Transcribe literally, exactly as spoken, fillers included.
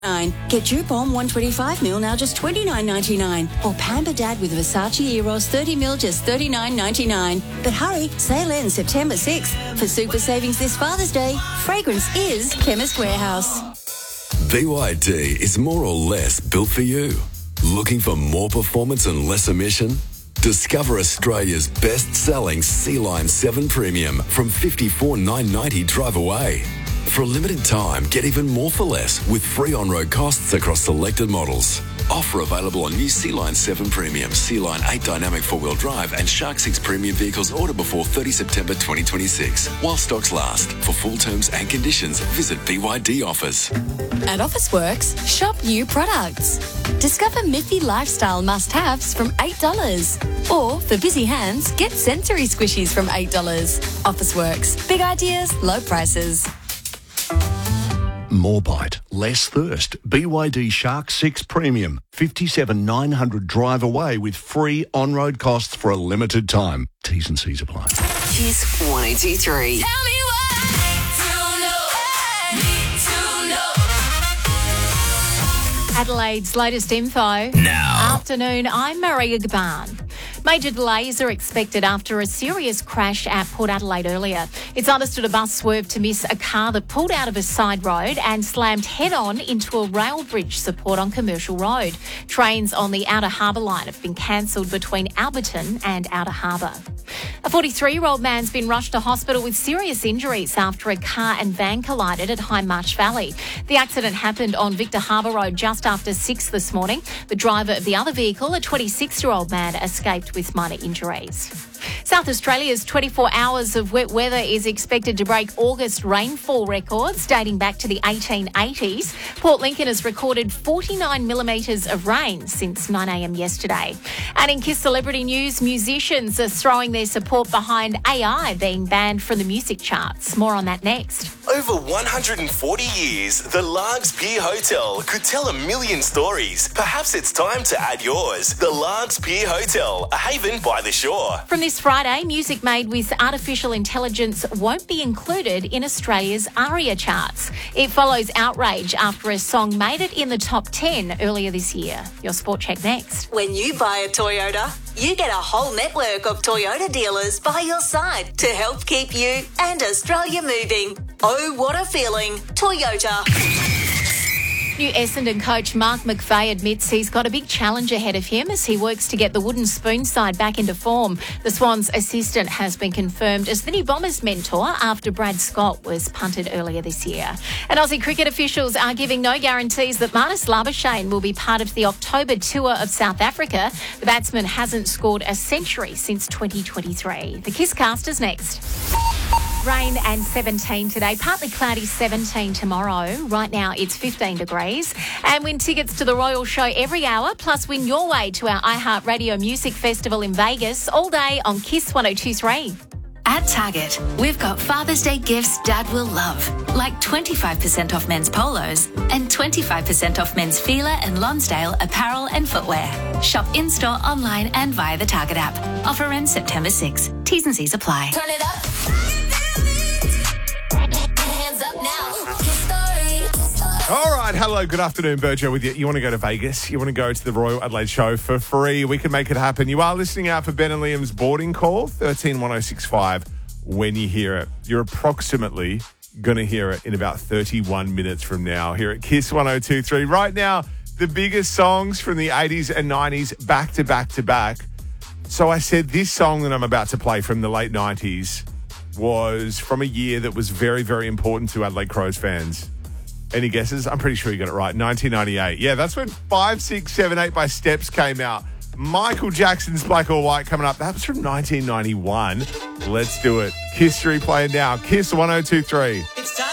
Get Jupon one twenty-five mil now just twenty-nine ninety-nine, or Pamper Dad with Versace Eros thirty mil just thirty-nine ninety-nine. But hurry, sale ends September sixth. For super savings this Father's Day, fragrance is Chemist Warehouse. B Y D is more or less built for you. Looking for more performance and less emission? Discover Australia's best-selling Sea-Line seven Premium from fifty-four thousand nine hundred ninety dollars drive away. For a limited time, get even more for less with free on-road costs across selected models. Offer available on new Sea-Line seven Premium, Sea-Line eight Dynamic four-wheel drive and Shark six Premium vehicles ordered before thirtieth September twenty twenty-six. While stocks last. For full terms and conditions, visit B Y D Offers. At Officeworks, shop new products. Discover Miffy lifestyle must-haves from eight dollars. Or, for busy hands, get sensory squishies from eight dollars. Officeworks. Big ideas, low prices. More bite, less thirst. B Y D Shark six Premium. fifty-seven thousand nine hundred drive away with free on-road costs for a limited time. T's and C's apply. Kiss one oh two three. Tell me what to know, need to know. Adelaide's latest info. Now. Afternoon, I'm Maria Gaban. Major delays are expected after a serious crash at Port Adelaide earlier. It's understood a bus swerved to miss a car that pulled out of a side road and slammed head-on into a rail bridge support on Commercial Road. Trains on the Outer Harbour line have been cancelled between Alberton and Outer Harbour. A forty-three-year-old man's been rushed to hospital with serious injuries after a car and van collided at High Marsh Valley. The accident happened on Victor Harbour Road just after six this morning. The driver of the other vehicle, a twenty-six-year-old man, escaped with minor injuries. South Australia's twenty-four hours of wet weather is expected to break August rainfall records dating back to the eighteen eighties. Port Lincoln has recorded forty-nine millimetres of rain since nine a.m. yesterday. And in Kiss Celebrity News, musicians are throwing their support behind A I being banned from the music charts. More on that next. Over one hundred forty years, the Largs Pier Hotel could tell a million stories. Perhaps it's time to add yours. The Largs Pier Hotel, a haven by the shore. From this Friday, music made with artificial intelligence won't be included in Australia's ARIA charts. It follows outrage after a song made it in the top ten earlier this year. Your Sport Check next. When you buy a Toyota, you get a whole network of Toyota dealers by your side to help keep you and Australia moving. Oh, what a feeling. Toyota. New Essendon coach Mark McVeigh admits he's got a big challenge ahead of him as he works to get the wooden spoon side back into form. The Swans' assistant has been confirmed as the new Bombers mentor after Brad Scott was punted earlier this year. And Aussie cricket officials are giving no guarantees that Marnus Labuschagne will be part of the October tour of South Africa. The batsman hasn't scored a century since twenty twenty-three. The Kiss Cast is next. Rain and seventeen today, partly cloudy seventeen tomorrow. Right now it's fifteen degrees. And win tickets to the Royal Show every hour, plus win your way to our iHeartRadio Music Festival in Vegas all day on Kiss one oh two three. At Target, we've got Father's Day gifts Dad will love, like twenty-five percent off men's polos and twenty-five percent off men's Fila and Lonsdale apparel and footwear. Shop in-store, online and via the Target app. Offer ends September sixth. T's and C's apply. Turn it up. All right, hello, good afternoon, Virgil with you. You want to go to Vegas? You want to go to the Royal Adelaide Show for free? We can make it happen. You are listening out for Ben and Liam's boarding call, thirteen one oh six five. When you hear it, you're approximately going to hear it in about thirty-one minutes from now here at Kiss one oh two three. Right now, the biggest songs from the eighties and nineties back to back to back. So I said this song that I'm about to play from the late nineties was from a year that was very, very important to Adelaide Crows fans. Any guesses? I'm pretty sure you got it right. nineteen ninety-eight. Yeah, that's when five, six, seven, eight by Steps came out. Michael Jackson's Black or White coming up. That was from nineteen ninety-one. Let's do it. Kiss three playing now. Kiss one oh two three. It's time.